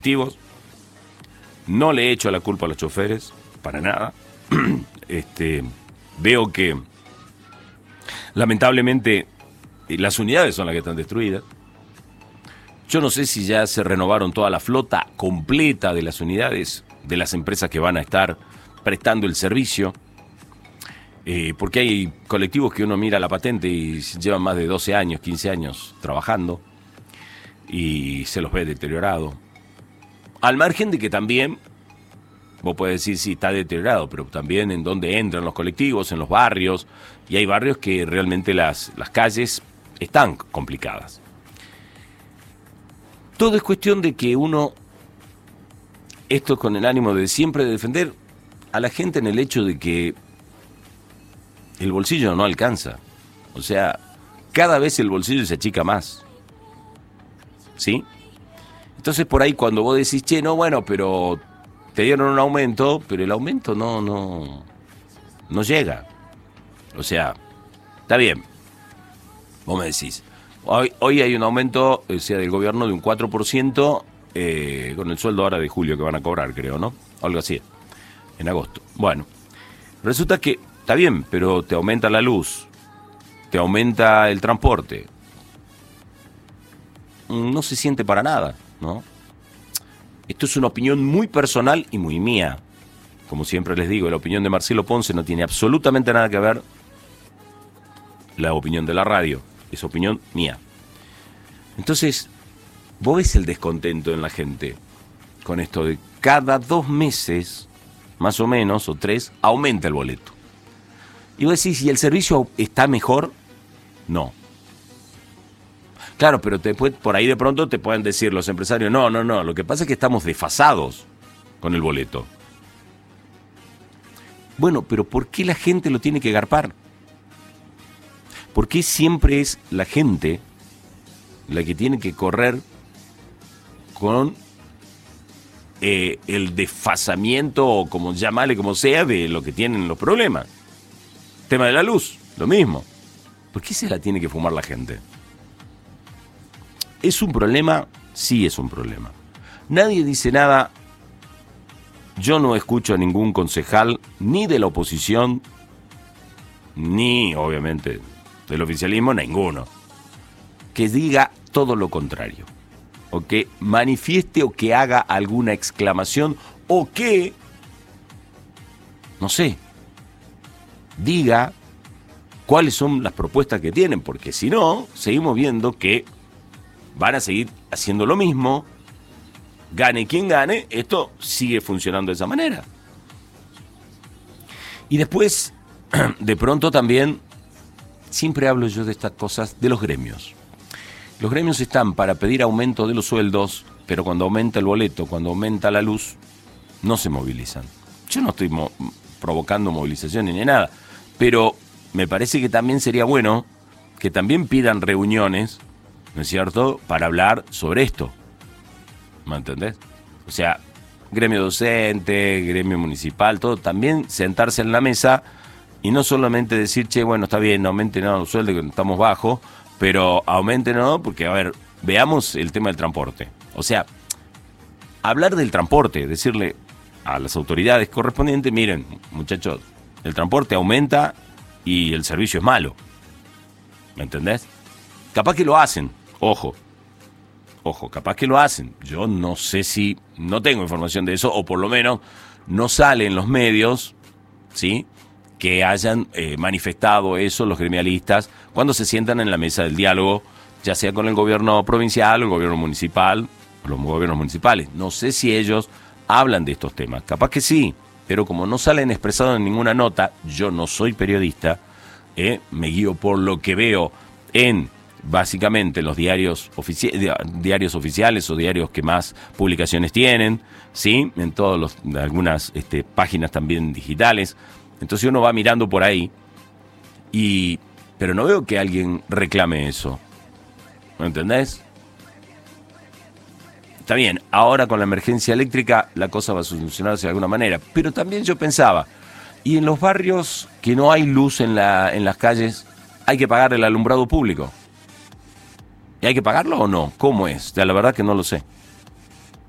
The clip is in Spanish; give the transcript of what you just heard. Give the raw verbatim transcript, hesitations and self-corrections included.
colectivos. No le echo la culpa a los choferes, para nada. este, veo que, lamentablemente, las unidades son las que están destruidas. Yo no sé si ya se renovaron toda la flota completa de las unidades de las empresas que van a estar prestando el servicio. Eh, porque hay colectivos que uno mira la patente y llevan más de doce años, quince años trabajando y se los ve deteriorado. Al margen de que también, vos podés decir sí, está deteriorado, pero también en donde entran los colectivos, en los barrios, y hay barrios que realmente las, las calles están complicadas. Todo es cuestión de que uno, esto con el ánimo de siempre defender a la gente en el hecho de que el bolsillo no alcanza. O sea, cada vez el bolsillo se achica más. ¿Sí? Entonces por ahí cuando vos decís, che, no, bueno, pero te dieron un aumento, pero el aumento no, no, no llega. O sea, está bien. Vos me decís, hoy, hoy hay un aumento, o sea, del gobierno de un cuatro por ciento eh, con el sueldo ahora de julio que van a cobrar, creo, ¿no? Algo así, en agosto. Bueno, resulta que está bien, pero te aumenta la luz, te aumenta el transporte. No se siente para nada, ¿no? Esto es una opinión muy personal y muy mía. Como siempre les digo, la opinión de Marcelo Ponce no tiene absolutamente nada que ver la opinión de la radio. Es opinión mía. Entonces, vos ves el descontento en la gente con esto de cada dos meses, más o menos, o tres, aumenta el boleto. Y vos decís, ¿y el servicio está mejor? No. Claro, pero después, por ahí de pronto te pueden decir los empresarios, no, no, no, lo que pasa es que estamos desfasados con el boleto. Bueno, pero ¿por qué la gente lo tiene que garpar? ¿Por qué siempre es la gente la que tiene que correr con eh, el desfasamiento, o como llamarle como sea, de lo que tienen los problemas? Tema de la luz, lo mismo. ¿Por qué se la tiene que fumar la gente? ¿Es un problema? Sí es un problema. Nadie dice nada. Yo no escucho a ningún concejal, ni de la oposición, ni, obviamente, del oficialismo, ninguno, que diga todo lo contrario. O que manifieste o que haga alguna exclamación, o que, no sé, diga cuáles son las propuestas que tienen, porque si no, seguimos viendo que van a seguir haciendo lo mismo, gane quien gane, esto sigue funcionando de esa manera. Y después, de pronto también, siempre hablo yo de estas cosas, de los gremios. Los gremios están para pedir aumento de los sueldos, pero cuando aumenta el boleto, cuando aumenta la luz, no se movilizan. Yo no estoy mo- provocando movilizaciones ni nada, pero me parece que también sería bueno que también pidan reuniones, ¿no es cierto?, para hablar sobre esto. ¿Me entendés? O sea, gremio docente, gremio municipal, todo, también sentarse en la mesa y no solamente decir, che, bueno, está bien, aumenten los sueldos, que estamos bajos, pero aumenten, ¿no? Porque, a ver, veamos el tema del transporte. O sea, hablar del transporte, decirle a las autoridades correspondientes, miren, muchachos, el transporte aumenta y el servicio es malo. ¿Me entendés? Capaz que lo hacen, ojo. Ojo, capaz que lo hacen. Yo no sé si, no tengo información de eso, o por lo menos no sale en los medios, ¿sí?, que hayan eh, manifestado eso los gremialistas cuando se sientan en la mesa del diálogo, ya sea con el gobierno provincial o el gobierno municipal, o los gobiernos municipales. No sé si ellos hablan de estos temas. Capaz que sí, pero como no salen expresados en ninguna nota, yo no soy periodista, eh, me guío por lo que veo en, básicamente, los diarios, ofici- diarios oficiales o diarios que más publicaciones tienen, ¿sí?, en todas los, algunas este, páginas también digitales. Entonces uno va mirando por ahí, y pero no veo que alguien reclame eso. ¿Me entendés? Está bien, ahora con la emergencia eléctrica la cosa va a solucionarse de alguna manera, pero también yo pensaba, y en los barrios que no hay luz en, la, en las calles, ¿hay que pagar el alumbrado público? ¿Y hay que pagarlo o no? ¿Cómo es? La verdad que no lo sé.